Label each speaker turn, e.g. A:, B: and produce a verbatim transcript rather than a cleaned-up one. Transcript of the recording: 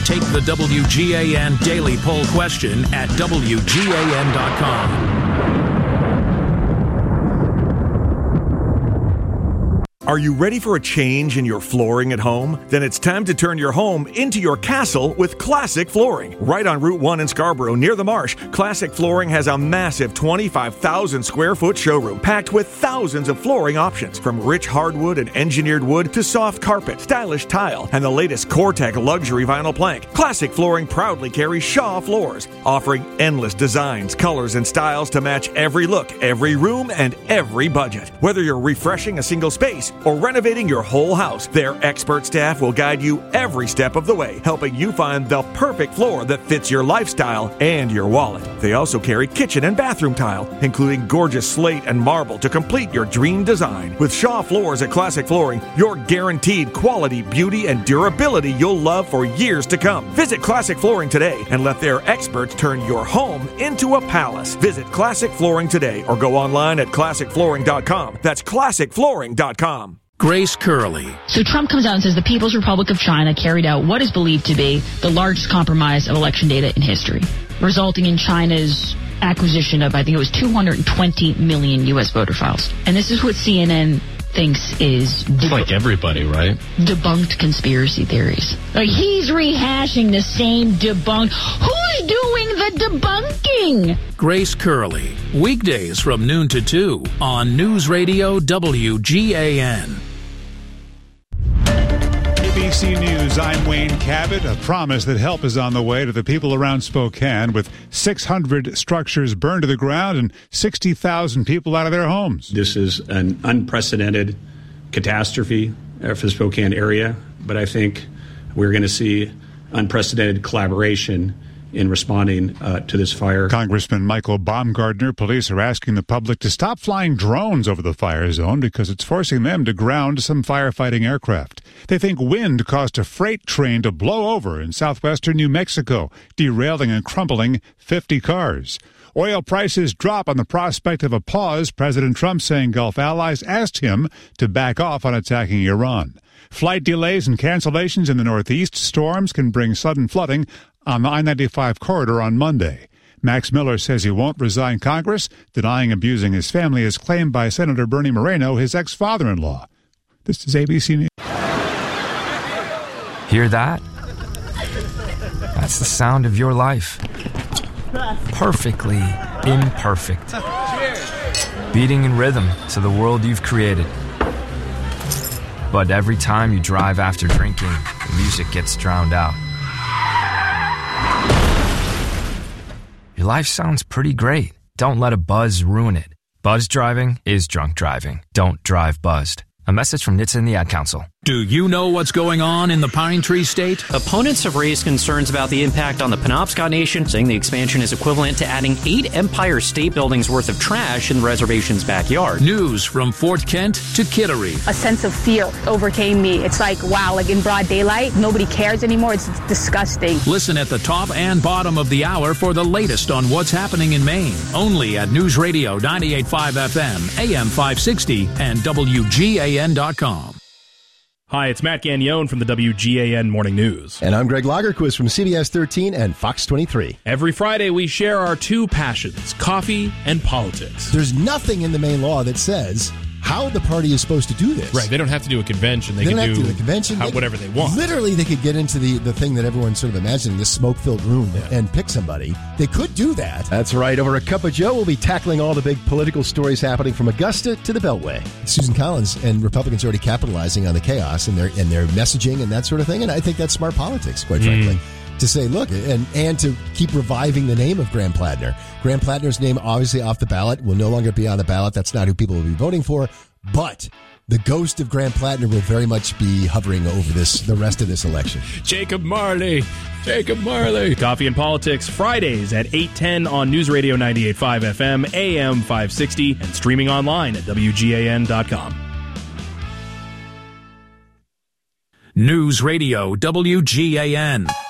A: Take the W G A N Daily Poll question at W G A N dot com.
B: Are you ready for a change in your flooring at home? Then it's time to turn your home into your castle with Classic Flooring. Right on Route one in Scarborough, near the Marsh, Classic Flooring has a massive twenty-five thousand square foot showroom packed with thousands of flooring options, from rich hardwood and engineered wood to soft carpet, stylish tile, and the latest Core-Tec luxury vinyl plank. Classic Flooring proudly carries Shaw floors, offering endless designs, colors, and styles to match every look, every room, and every budget. Whether you're refreshing a single space or renovating your whole house, their expert staff will guide you every step of the way, helping you find the perfect floor that fits your lifestyle and your wallet. They also carry kitchen and bathroom tile, including gorgeous slate and marble to complete your dream design. With Shaw Floors at Classic Flooring, you're guaranteed quality, beauty, and durability you'll love for years to come. Visit Classic Flooring today and let their experts turn your home into a palace. Visit Classic Flooring today or go online at classic flooring dot com. That's classic flooring dot com.
A: Grace Curley.
C: So Trump comes out and says the People's Republic of China carried out what is believed to be the largest compromise of election data in history, resulting in China's acquisition of, I think it was two hundred twenty million U S voter files. And this is what C N N thinks is
D: deb- like everybody, right?
C: Debunked conspiracy theories. Like, he's rehashing the same debunk. Who's doing the debunking?
A: Grace Curley, weekdays from noon to two on News Radio W G A N.
E: A B C News, I'm Wayne Cabot. A promise that help is on the way to the people around Spokane, with six hundred structures burned to the ground and sixty thousand people out of their homes.
F: This is an unprecedented catastrophe for the Spokane area, but I think we're going to see unprecedented collaboration in responding uh, to this fire.
E: Congressman Michael Baumgardner, police are asking the public to stop flying drones over the fire zone because it's forcing them to ground some firefighting aircraft. They think wind caused a freight train to blow over in southwestern New Mexico, derailing and crumpling fifty cars. Oil prices drop on the prospect of a pause, President Trump saying Gulf allies asked him to back off on attacking Iran. Flight delays and cancellations in the Northeast. Storms can bring sudden flooding on the I ninety-five corridor on Monday. Max Miller says he won't resign Congress, denying abusing his family as claimed by Senator Bernie Moreno, his ex-father-in-law. This is A B C News.
G: Hear that? That's the sound of your life. Perfectly imperfect. Beating in rhythm to the world you've created. But every time you drive after drinking, the music gets drowned out. Your life sounds pretty great. Don't let a buzz ruin it. Buzz driving is drunk driving. Don't drive buzzed. A message from N H T S A and the Ad Council.
A: Do you know what's going on in the Pine Tree State?
H: Opponents have raised concerns about the impact on the Penobscot Nation, saying the expansion is equivalent to adding eight Empire State Buildings worth of trash in the reservation's backyard.
A: News from Fort Kent to Kittery.
I: A sense of fear overcame me. It's like, wow, like in broad daylight, nobody cares anymore. It's disgusting.
A: Listen at the top and bottom of the hour for the latest on what's happening in Maine. Only at News Radio ninety-eight point five F M, A M five sixty, and W G A N dot com.
J: Hi, it's Matt Gagnon from the W G A N Morning News.
K: And I'm Greg Lagerquist from C B S thirteen and Fox twenty-three.
J: Every Friday, we share our two passions, coffee and politics.
K: There's nothing in the Maine law that says how the party is supposed to do this.
J: Right, they don't have to do a convention. They,
K: they
J: can
K: don't have
J: do,
K: to do a convention.
J: how,
K: they,
J: whatever they want.
K: Literally, they could get into the, the thing that everyone's sort of imagining, this smoke-filled room, yeah. and pick somebody. They could do that. That's right. Over a cup of Joe, we'll be tackling all the big political stories happening from Augusta to the Beltway. Susan Collins and Republicans are already capitalizing on the chaos and their, and their messaging and that sort of thing, and I think that's smart politics, quite mm. frankly. To say, look, and, and to keep reviving the name of Graham Plattner. Graham Plattner's name, obviously off the ballot, will no longer be on the ballot. That's not who people will be voting for. But the ghost of Graham Plattner will very much be hovering over this the rest of this election.
J: Jacob Marley. Jacob Marley. Coffee and Politics, Fridays at eight ten on News Radio ninety-eight point five F M, A M five sixty, and streaming online at W G A N dot com.
A: News Radio W G A N.